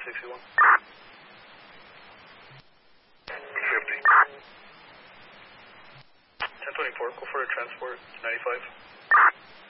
61. 50. 1024, go for a transport, 95.